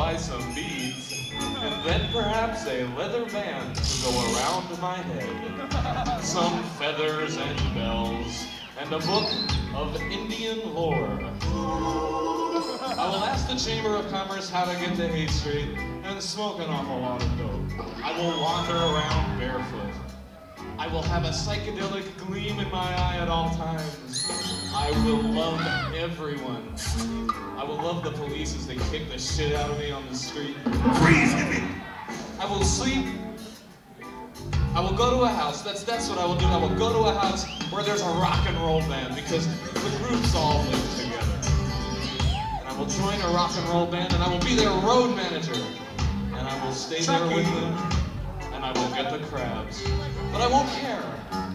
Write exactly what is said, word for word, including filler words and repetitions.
buy some beads, and then perhaps a leather band to go around my head, some feathers and bells, and a book of Indian lore. I will ask the Chamber of Commerce how to get to Haight Street and smoke an awful lot of dope. I will wander around barefoot. I will have a psychedelic gleam in my eye at all times. I will love everyone. I will love the police as they kick the shit out of me on the street. Freeze me! I will sleep. I will go to a house. That's that's what I will do. I will go to a house where there's a rock and roll band because the groups all live together. And I will join a rock and roll band and I will be their road manager. And I will stay there with them and I will get the crabs. But I won't care